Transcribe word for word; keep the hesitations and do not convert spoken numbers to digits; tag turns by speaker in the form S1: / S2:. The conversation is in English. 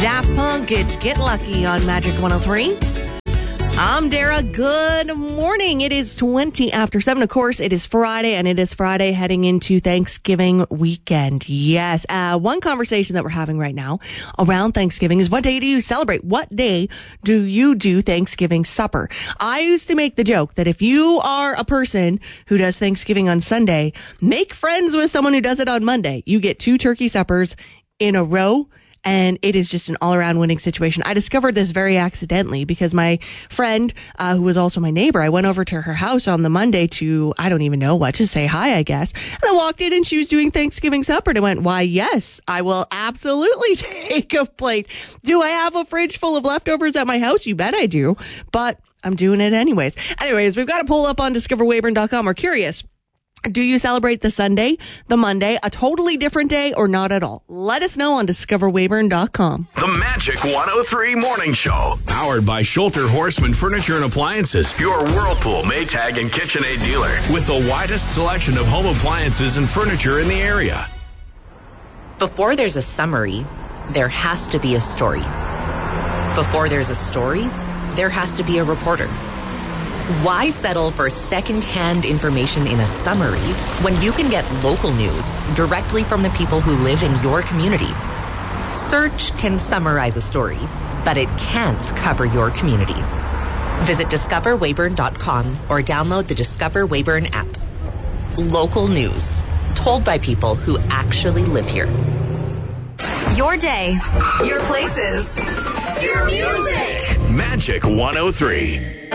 S1: Daft Punk, it's Get Lucky on Magic one oh three. I'm Dara. Good morning. It is twenty after seven. Of course, it is Friday, and it is Friday heading into Thanksgiving weekend. Yes. Uh, one conversation that we're having right now around Thanksgiving is, what day do you celebrate? What day do you do Thanksgiving supper? I used to make the joke that if you are a person who does Thanksgiving on Sunday, make friends with someone who does it on Monday. You get two turkey suppers in a row. And it is just an all-around winning situation. I discovered this very accidentally because my friend, uh, who was also my neighbor, I went over to her house on the Monday to, I don't even know what, to say hi, I guess. And I walked in and she was doing Thanksgiving supper. And I went, why, yes, I will absolutely take a plate. Do I have a fridge full of leftovers at my house? You bet I do. But I'm doing it anyways. Anyways, we've got to pull up on discover weyburn dot com. We're curious. Do you celebrate the Sunday, the Monday, a totally different day, or not at all? Let us know on discover weyburn dot com.
S2: The Magic one oh three Morning Show. Powered by Schulter Horseman Furniture and Appliances. Your Whirlpool, Maytag, and KitchenAid dealer. With the widest selection of home appliances and furniture in the area.
S3: Before there's a summary, there has to be a story. Before there's a story, there has to be a reporter. Why settle for second-hand information in a summary when you can get local news directly from the people who live in your community? Search can summarize a story, but it can't cover your community. Visit discover weyburn dot com or download the Discover Weyburn app. Local news, told by people who actually live here.
S4: Your day, your places, your music.
S2: Magic one oh three.